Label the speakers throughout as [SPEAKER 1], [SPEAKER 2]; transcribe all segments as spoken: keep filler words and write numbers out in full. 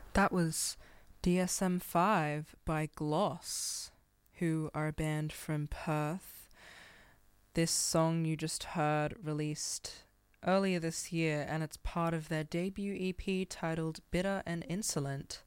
[SPEAKER 1] That was D S M five by Gloss, who are a band from Perth. This song you just heard released earlier this year, and it's part of their debut E P titled Bitter and Insolent.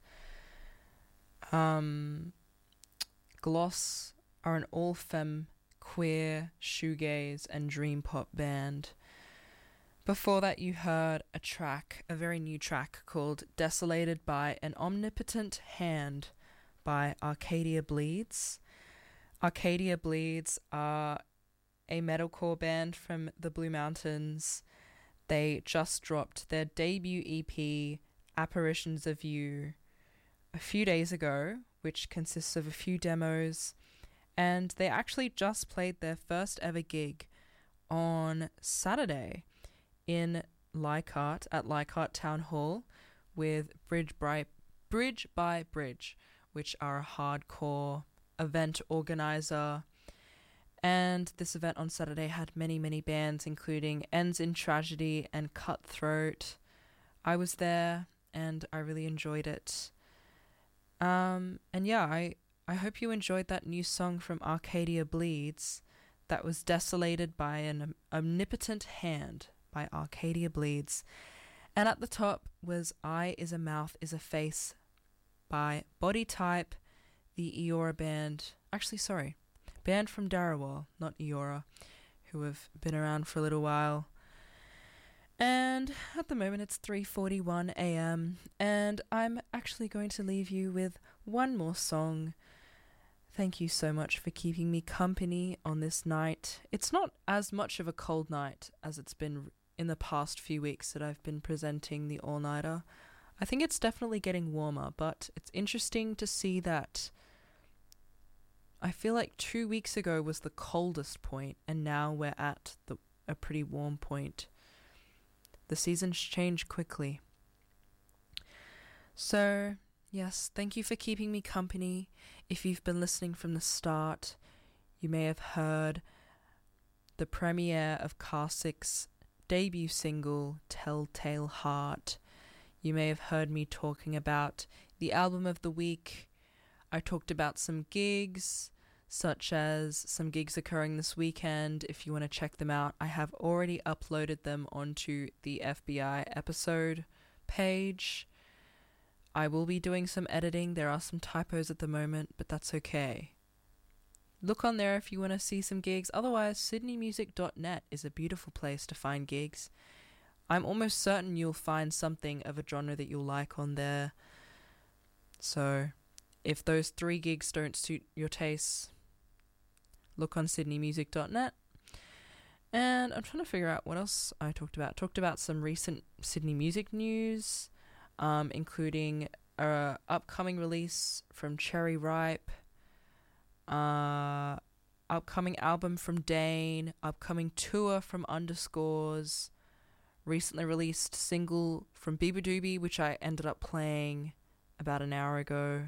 [SPEAKER 1] Um, Gloss are an all-femme queer shoegaze and dream pop band. Before that, you heard a track, a very new track called Desolated by an Omnipotent Hand by Arcadia Bleeds. Arcadia Bleeds are a metalcore band from the Blue Mountains. They just dropped their debut E P, Apparitions of You, a few days ago, which consists of a few demos, and they actually just played their first ever gig on Saturday in Leichhardt at Leichhardt Town Hall with Bridge by, Bridge by Bridge, which are a hardcore event organizer. And this event on Saturday had many, many bands, including Ends in Tragedy and Cutthroat. I was there and I really enjoyed it. Um, and yeah, I, I hope you enjoyed that new song from Arcadia Bleeds that was Desolated by an Omnipotent Hand by Arcadia Bleeds. And at the top was Eye is a Mouth is a Face by Body Type, the Eora band. Actually, sorry, band from Darawal, not Eora, who have been around for a little while. And at the moment it's three forty-one a.m. and I'm actually going to leave you with one more song. Thank you so much for keeping me company on this night. It's not as much of a cold night as it's been in the past few weeks that I've been presenting the all-nighter. I think it's definitely getting warmer, but it's interesting to see that I feel like two weeks ago was the coldest point, and now we're at the a pretty warm point. The seasons change quickly. So, yes, thank you for keeping me company. If you've been listening from the start, you may have heard the premiere of Karsik's debut single, Telltale Heart. You may have heard me talking about the album of the week. I talked about some gigs, such as some gigs occurring this weekend. If you want to check them out, I have already uploaded them onto the F B I episode page. I will be doing some editing. There are some typos at the moment, but that's okay. Look on there if you want to see some gigs. Otherwise, sydney music dot net is a beautiful place to find gigs. I'm almost certain you'll find something of a genre that you'll like on there. So, if those three gigs don't suit your tastes, look on sydney music dot net. And I'm trying to figure out what else I talked about. Talked about some recent Sydney music news, um, including a upcoming release from Cherry Ripe, uh, upcoming album from Dane, upcoming tour from Underscores, recently released single from Bieber Doobie, which I ended up playing about an hour ago.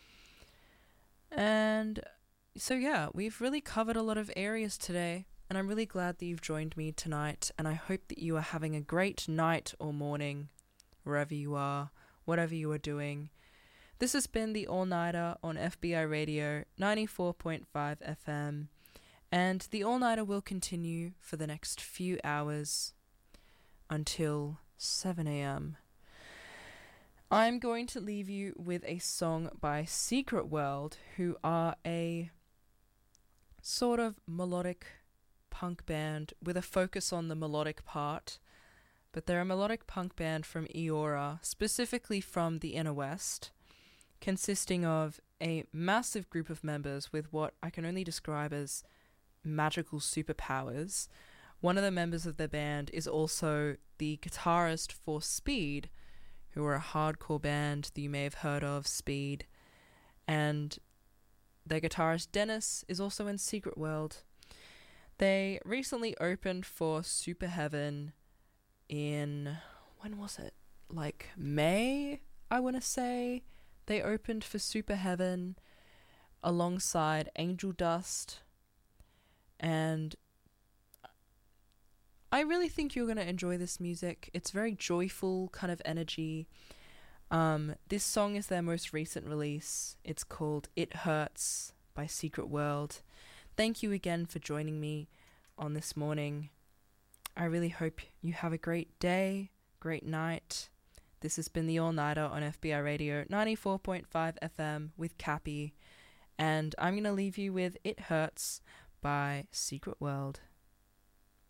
[SPEAKER 1] And so yeah, we've really covered a lot of areas today, and I'm really glad that you've joined me tonight, and I hope that you are having a great night or morning, wherever you are, whatever you are doing. This has been the All-Nighter on F B I Radio ninety-four point five F M, and the All-Nighter will continue for the next few hours until seven a.m. I'm going to leave you with a song by Secret World, who are a sort of melodic punk band with a focus on the melodic part, but they're a melodic punk band from Eora, specifically from the Inner West, consisting of a massive group of members with what I can only describe as magical superpowers. One of the members of the band is also the guitarist for Speed, who are a hardcore band that you may have heard of, Speed. And their guitarist Dennis is also in Secret World. They recently opened for Super Heaven in, when was it? Like May, I want to say. They opened for Super Heaven alongside Angel Dust, and I really think you're going to enjoy this music. It's very joyful kind of energy. Um, this song is their most recent release. It's called It Hurts by Secret World. Thank you again for joining me on this morning. I really hope you have a great day, great night. This has been the All Nighter on F B I Radio ninety-four point five F M with Cappy, and I'm going to leave you with It Hurts by Secret World.